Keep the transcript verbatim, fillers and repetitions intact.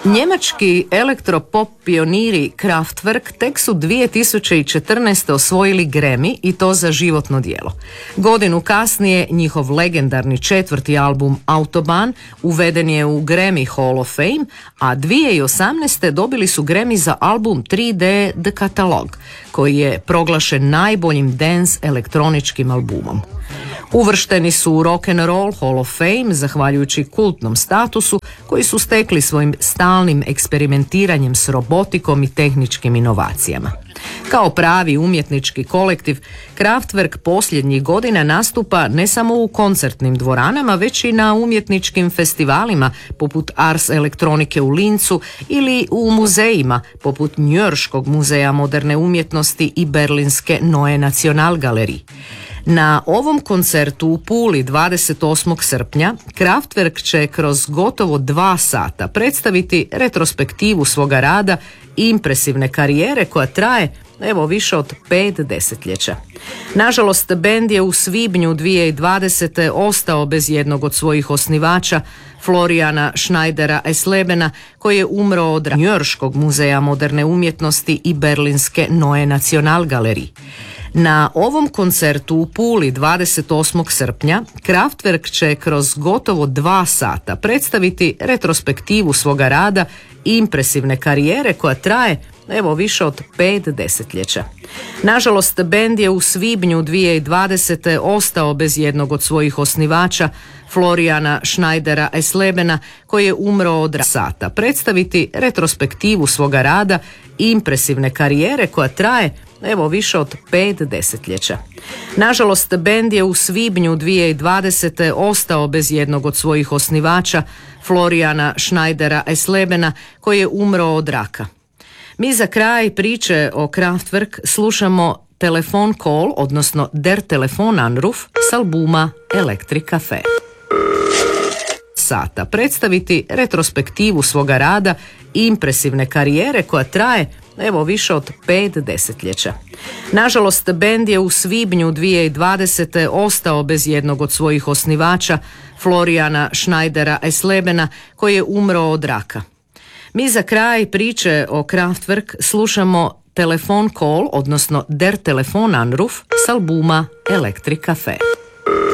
Njemački elektropop pioniri Kraftwerk tek su dvije tisuće četrnaeste. osvojili Grammy i to za životno djelo. Godinu kasnije njihov legendarni četvrti album Autobahn uveden je u Grammy Hall of Fame, a dvije tisuće osamnaeste. dobili su Grammy za album tri D The Catalog, koji je proglašen najboljim dance elektroničkim albumom. Uvršteni su u Rock and Roll Hall of Fame zahvaljujući kultnom statusu koji su stekli svojim stalnim eksperimentiranjem s robotikom i tehničkim inovacijama. Kao pravi umjetnički kolektiv, Kraftwerk posljednjih godina nastupa ne samo u koncertnim dvoranama, već i na umjetničkim festivalima poput Ars elektronike u Lincu ili u muzejima poput Njujorškog muzeja moderne umjetnosti i berlinske Neue Nationalgalerie. Na ovom koncertu u Puli dvadeset osmog srpnja Kraftwerk će kroz gotovo dva sata predstaviti retrospektivu svoga rada i impresivne karijere koja traje evo više od pet desetljeća. Nažalost, bend je u svibnju dvije tisuće dvadesete. ostao bez jednog od svojih osnivača, Floriana Schneidera Eslebena, koji je umro od Njujorškog muzeja moderne umjetnosti i berlinske Neue Nationalgalerie. Na ovom koncertu u Puli dvadeset osmog srpnja Kraftwerk će kroz gotovo dva sata predstaviti retrospektivu svoga rada i impresivne karijere koja traje evo više od pet desetljeća. Nažalost, bend je u svibnju dvije tisuće dvadesete. ostao bez jednog od svojih osnivača, Floriana Schneidera Eslebena, koji je umro od sata predstaviti retrospektivu svoga rada i impresivne karijere koja traje evo više od pet desetljeća. Nažalost, bend je u svibnju dvije tisuće dvadesete. ostao bez jednog od svojih osnivača, Floriana Schneidera Eslebena, koji je umro od raka. Mi za kraj priče o Kraftwerk slušamo Telefon Call, odnosno Der Telefonanruf s albuma Electric Cafe. Sata predstaviti retrospektivu svoga rada i impresivne karijere koja traje evo više od pet desetljeća. Nažalost, bend je u svibnju dvije tisuće dvadesete. ostao bez jednog od svojih osnivača, Floriana Schneidera Eslebena, koji je umro od raka. Mi za kraj priče o Kraftwerk slušamo Telefon Call, odnosno Der Telefonanruf s albuma Electric Cafe.